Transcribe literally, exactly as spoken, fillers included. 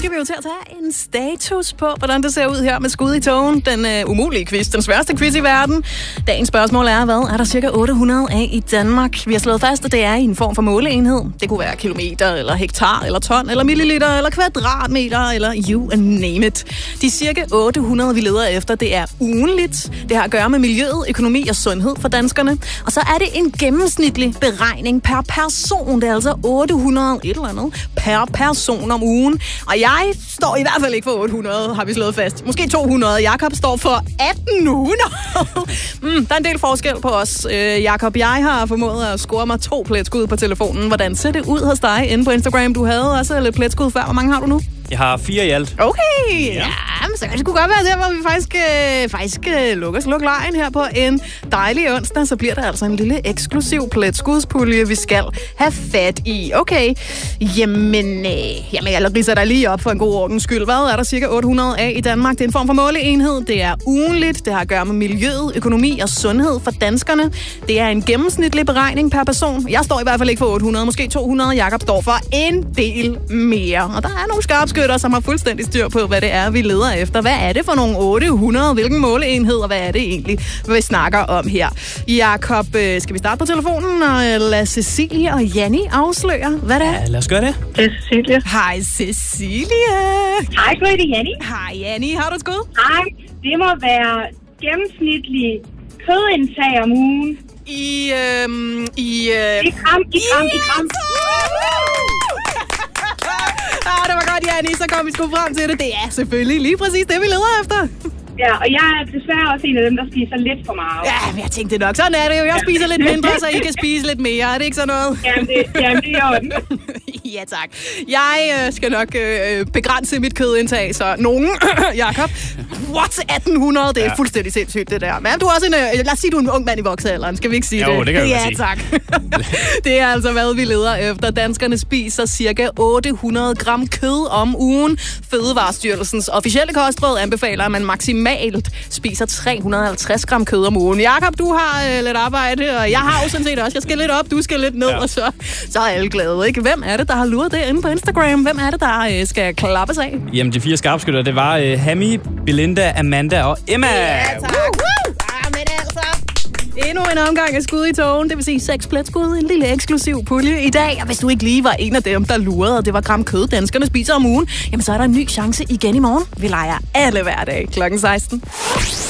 skal vi jo til at tage en status på, hvordan det ser ud her med skud i togen. Den uh, umulige quiz, den sværeste quiz i verden. Dagens spørgsmål er, hvad er der cirka otte hundrede af i Danmark? Vi har slået fast, at det er i en form for måleenhed. Det kunne være kilometer, eller hektar, eller ton, eller milliliter, eller kvadratmeter, eller you name it. De cirka otte hundrede, vi leder efter, det er ugenligt. Det har at gøre med miljøet, økonomi og sundhed for danskerne. Og så er det en gennemsnitlig beregning per person. Det er altså otte hundrede et eller andet per person om ugen. Og jeg står i hvert fald ikke for otte hundrede, har vi slået fast. Måske to hundrede. Jakob står for atten hundrede. mm, der er en del forskel på os. Øh, Jakob, jeg har formået at score mig to pletskud på telefonen. Hvordan ser det ud hos dig inde på Instagram? Du havde også lidt pletskud før. Hvor mange har du nu? Jeg har fire i alt. Okay, ja, men så kan det sgu godt være der, hvor vi faktisk, øh, faktisk øh, lukker luk lejen her på en dejlig onsdag. Så bliver der altså en lille eksklusiv pletskudspulje, vi skal have fat i. Okay, jamen, øh, jamen jeg ridser dig lige op for en god ordens skyld. Hvad er der cirka otte hundrede af i Danmark? Det er en form for måleenhed. Det er ugenligt. Det har at gøre med miljøet, økonomi og sundhed for danskerne. Det er en gennemsnitlig beregning per person. Jeg står i hvert fald ikke for otte hundrede, måske to hundrede. Jakob står for en del mere. Og der er nogle skarpskytter, som har fuldstændig styr på, hvad det er, vi leder efter. Hvad er det for nogle otte hundrede? Hvilken måleenhed, og hvad er det egentlig, vi snakker om her? Jakob, skal vi starte på telefonen og lade Cecilie og Janni afsløre, hvad det er? Ja, lad os gøre det. Det er Cecilie. Hej, Cecilie. Hej, Gry, det er Janni. Hej, Janni. Har du et skud? Hej, det må være gennemsnitlig kødindtag om ugen. I, øhm, i... Øh... I gram, i gram, i gram. Ah, det var godt, Janni. Så kom vi sgu frem til det. Det er selvfølgelig lige præcis det, vi leder efter. Ja, og jeg er desværre også en af dem, der spiser lidt for meget. Ja, men jeg tænkte nok. Sådan er det jo. Jeg spiser lidt mindre, så I kan spise lidt mere. Er det ikke sådan noget? Jamen, det, jamen, det er jo den. Ja, tak. Jeg øh, skal nok øh, begrænse mit kødindtag, så nogen, Jakob, what, atten hundrede? Det er ja. fuldstændig sindssygt, det der. Men du er også en, øh, lad os sige, du er en ung mand i voksealderen. Skal vi ikke sige jo, det? Jo, det kan vi ja, sige. Tak. Det er altså, hvad vi leder efter. Danskerne spiser cirka otte hundrede gram kød om ugen. Fødevarestyrelsens officielle kostråd anbefaler, at man maksimalt spiser tre hundrede og halvtreds gram kød om ugen. Jakob, du har øh, lidt arbejde, og jeg har jo sådan set også. Jeg skal lidt op, du skal lidt ned, ja. og så, så er alle glade, ikke? Hvem er det, der har luret det inde på Instagram? Hvem er det, der øh, skal klappes af? Jamen, de fire skarpskytter, det var øh, Hami, Belinda, Amanda og Emma. Ja, tak. Woo! Ja, men altså... Endnu en omgang af skud i togen, det vil sige seks pletskud, en lille eksklusiv pulje i dag. Og hvis du ikke lige var en af dem, der lurede, og det var gram kød, danskerne spiser om ugen, jamen så er der en ny chance igen i morgen. Vi leger alle hverdag klokken seksten.